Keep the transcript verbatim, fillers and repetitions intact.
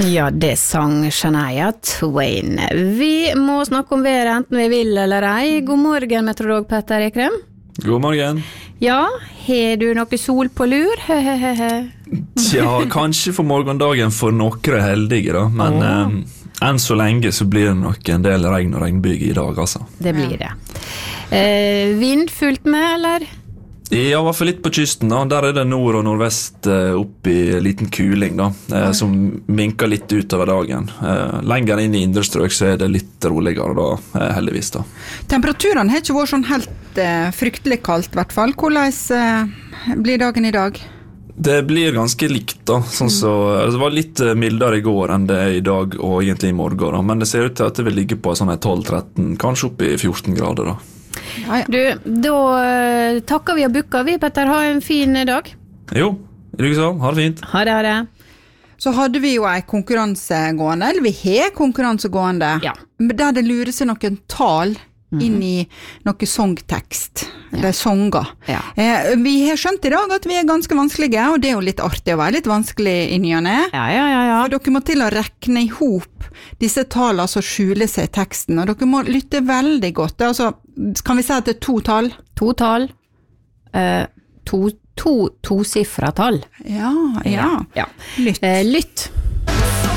Ja, det sang Shania Twain. Vi må snakke om været enten vi vil eller ei. God morgen, meteorolog Petter Ekrem. God morgen. Ja, har du noe sol på lur? Tja, kanskje for morgendagen for noen heldige da, men oh. eh, enn så lenge så blir det nok en del regn og regnbyg i dag, altså. Det blir det. Eh, vind fullt med, eller? Ja, i hvert fall litt på kysten da. Der er det nord og nordvest eh, opp i liten kuling da, eh, som minker litt utover dagen. Eh, lenger inn i indre strøk så er det litt roligere da, eh, heldigvis da. Temperaturen har ikke vært sånn helt eh, fryktelig kaldt i hvert fall. Hvordan eh, blir dagen i dag? Det blir ganske likt da, sånn så, det var litt mildere i går enn det er i dag og egentlig i morgen da, men det ser ut til at det vil ligge på sånn tolv tretten, kanskje opp i fjorten grader da. Ja, ja. Du, da uh, takker vi og bukker vi, Petter. Ha en fin dag. Jo, så. Ha det fint. Ha det, ha det. Så hadde vi jo en konkurranse gående, eller vi har konkurranse gående, ja. Der det lurer seg noen tal inn i noe songtekst, eller ja. Songer. Ja. Eh, vi har skjønt i dag at vi er ganske vanskelige, og det er jo litt artig å være litt vanskelig i ny og ne. Ja, ja, ja, ja. For dere må til å rekne ihop disse talene som skjuler seg i teksten, og dere må lytte veldig godt. Altså, kan vi si at det er to tall? To tall. Uh, to, to, to siffra tall. Ja, ja. ja. Lytt. Uh, lytt.